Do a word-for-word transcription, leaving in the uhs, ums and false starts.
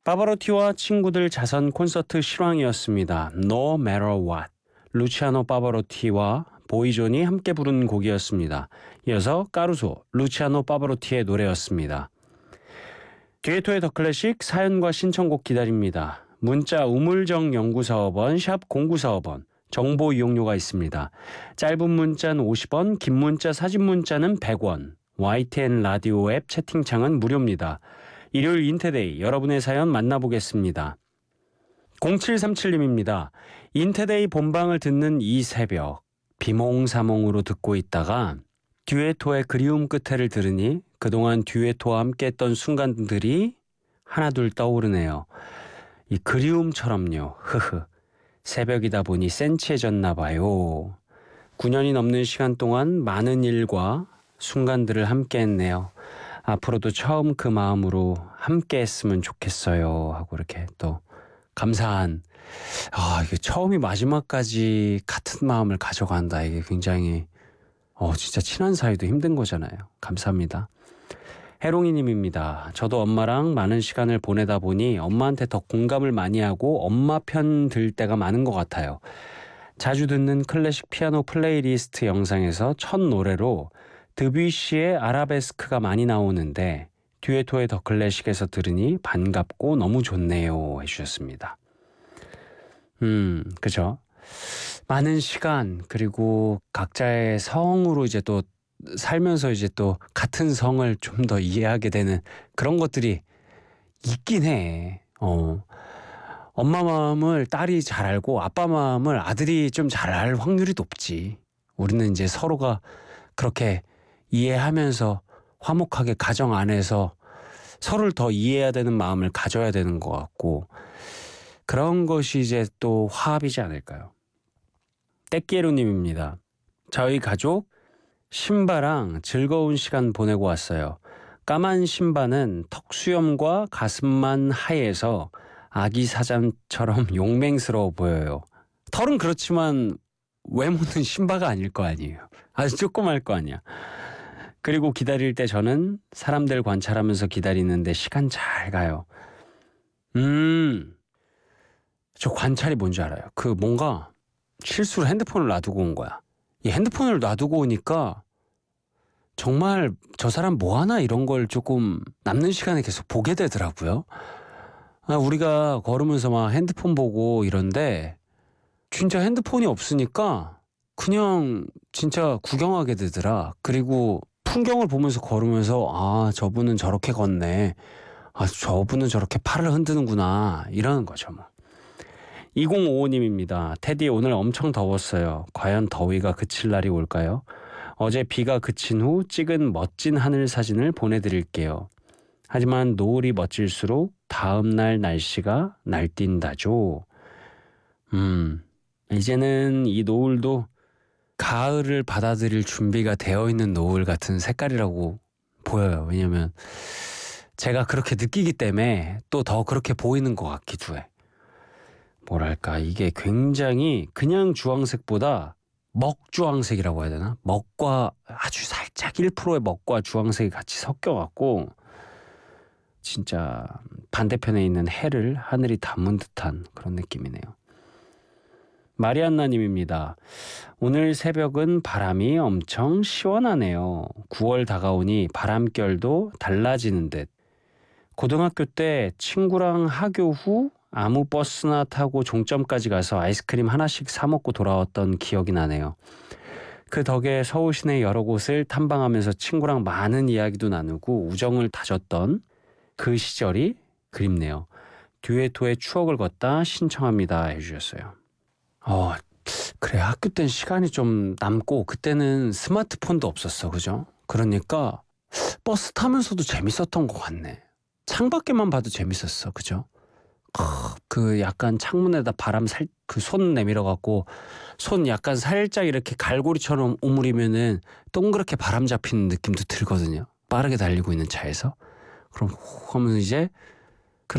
파바로티와 친구들 자선 콘서트 실황이었습니다. No Matter What. 루치아노 파바로티와 보이존이 함께 부른 곡이었습니다. 이어서 까루소, 루치아노 파바로티의 노래였습니다. 듀에토의 더 클래식 사연과 신청곡 기다립니다. 문자 우물정 연구사업원 샵 공구사업원 정보 이용료가 있습니다. 짧은 문자는 오십 원, 긴 문자 사진 문자는 백 원. 와이티엔 라디오 앱 채팅창은 무료입니다. 일요일 인테데이 여러분의 사연 만나보겠습니다. 공칠삼칠님입니다. 인테데이 본방을 듣는 이 새벽 비몽사몽으로 듣고 있다가 듀에토의 그리움 끝에를 들으니 그동안 듀에토와 함께했던 순간들이 하나둘 떠오르네요. 이 그리움처럼요. 흐흐. 새벽이다 보니 센치해졌나 봐요. 구 년이 넘는 시간 동안 많은 일과 순간들을 함께했네요. 앞으로도 처음 그 마음으로 함께했으면 좋겠어요. 하고 이렇게 또 감사한 아 이게 처음이 마지막까지 같은 마음을 가져간다. 이게 굉장히 어 진짜 친한 사이도 힘든 거잖아요. 감사합니다. 해롱이님입니다. 저도 엄마랑 많은 시간을 보내다 보니 엄마한테 더 공감을 많이 하고 엄마 편 들 때가 많은 것 같아요. 자주 듣는 클래식 피아노 플레이리스트 영상에서 첫 노래로 드뷔시의 아라베스크가 많이 나오는데 듀에토의 더 클래식에서 들으니 반갑고 너무 좋네요 해주셨습니다. 음, 그죠? 많은 시간 그리고 각자의 성으로 이제 또 살면서 이제 또 같은 성을 좀 더 이해하게 되는 그런 것들이 있긴 해. 어. 엄마 마음을 딸이 잘 알고 아빠 마음을 아들이 좀 잘 알 확률이 높지. 우리는 이제 서로가 그렇게 이해하면서 화목하게 가정 안에서 서로를 더 이해해야 되는 마음을 가져야 되는 것 같고 그런 것이 이제 또 화합이지 않을까요? 떼끼에로님입니다. 저희 가족 신바랑 즐거운 시간 보내고 왔어요. 까만 신바는 턱수염과 가슴만 하얘서 아기 사자처럼 용맹스러워 보여요. 털은 그렇지만 외모는 신바가 아닐 거 아니에요. 아주 조그말 거 아니야. 그리고 기다릴 때 저는 사람들 관찰하면서 기다리는데 시간 잘 가요. 음, 저 관찰이 뭔지 알아요. 그 뭔가 실수로 핸드폰을 놔두고 온 거야. 이 핸드폰을 놔두고 오니까 정말 저 사람 뭐하나 이런 걸 조금 남는 시간에 계속 보게 되더라고요. 아, 우리가 걸으면서 막 핸드폰 보고 이런데 진짜 핸드폰이 없으니까 그냥 진짜 구경하게 되더라. 그리고 풍경을 보면서 걸으면서 아 저분은 저렇게 걷네. 아 저분은 저렇게 팔을 흔드는구나. 이러는 거죠 뭐. 이공오오님입니다. 테디 오늘 엄청 더웠어요. 과연 더위가 그칠 날이 올까요? 어제 비가 그친 후 찍은 멋진 하늘 사진을 보내드릴게요. 하지만 노을이 멋질수록 다음날 날씨가 날뛴다죠. 음, 이제는 이 노을도 가을을 받아들일 준비가 되어 있는 노을 같은 색깔이라고 보여요. 왜냐면 제가 그렇게 느끼기 때문에 또 더 그렇게 보이는 것 같기도 해. 뭐랄까 이게 굉장히 그냥 주황색보다 먹주황색이라고 해야 되나? 먹과 아주 살짝 일 퍼센트의 먹과 주황색이 같이 섞여갖고 진짜 반대편에 있는 해를 하늘이 담은 듯한 그런 느낌이네요. 마리안나님입니다. 오늘 새벽은 바람이 엄청 시원하네요. 구월 다가오니 바람결도 달라지는 듯. 고등학교 때 친구랑 하교 후 아무 버스나 타고 종점까지 가서 아이스크림 하나씩 사 먹고 돌아왔던 기억이 나네요. 그 덕에 서울 시내 여러 곳을 탐방하면서 친구랑 많은 이야기도 나누고 우정을 다졌던 그 시절이 그립네요. 듀에토의 추억을 걷다 신청합니다 해주셨어요. 어, 그래 학교 땐 시간이 좀 남고 그때는 스마트폰도 없었어. 그죠? 그러니까 버스 타면서도 재밌었던 것 같네. 창밖에만 봐도 재밌었어. 그죠? 그 약간 창문에다 바람 살 그 손 내밀어 갖고 손 약간 살짝 이렇게 갈고리처럼 오므리면은 동그랗게 바람 잡히는 느낌도 들거든요. 빠르게 달리고 있는 차에서. 그럼 호 하면 이제